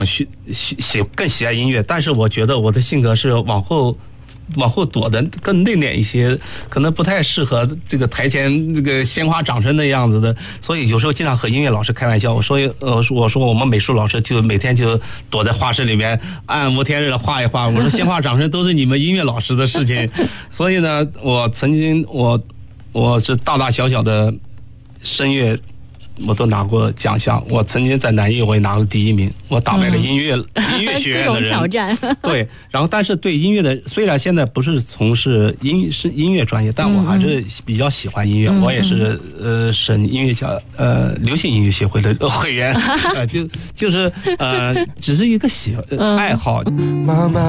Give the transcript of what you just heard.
更喜爱音乐，但是我觉得我的性格是往后躲的更内敛一些，可能不太适合这个台前这个鲜花掌声的样子的，所以有时候经常和音乐老师开玩笑，我说我们美术老师就每天就躲在画室里面按摩天日画一画，我说鲜花掌声都是你们音乐老师的事情。所以呢，我曾经我是大小小的声乐我都拿过奖项，我曾经在南艺我也拿了第1名，我打败了音乐学院的人， 挑战。 对，然后但是对音乐的，虽然现在不是从事音乐专业，但我还是比较喜欢音乐，我也是省音乐流行音乐协会的会员，就是只是一个爱好。妈妈